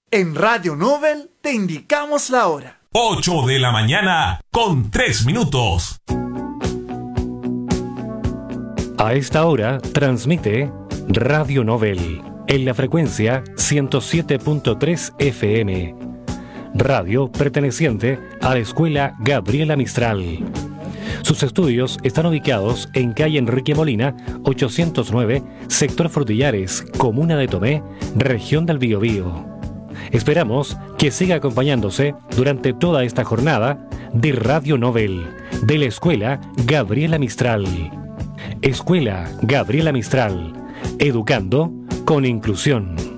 En Radio Nobel te indicamos la hora. 8 de la mañana con 3 minutos. A esta hora transmite Radio Nobel en la frecuencia 107.3 FM. Radio perteneciente a la Escuela Gabriela Mistral. Sus estudios están ubicados en calle Enrique Molina, 809, sector Frutillares, comuna de Tomé, región del Biobío. Esperamos que siga acompañándose durante toda esta jornada de Radio Nobel, de la Escuela Gabriela Mistral. Escuela Gabriela Mistral, educando con inclusión.